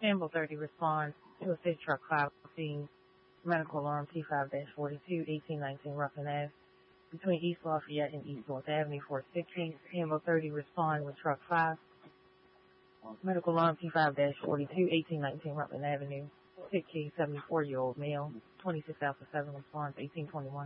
Campbell 30 responds to a city truck 515 medical alarm T5-42 1819 Ruffin Ave between East Lafayette and East North Avenue for a sick case. Campbell 30 respond with truck 5 medical alarm T5-42 1819 Ruffin Avenue. Sick case 74-year-old male 26 Alpha 7 responds 1821.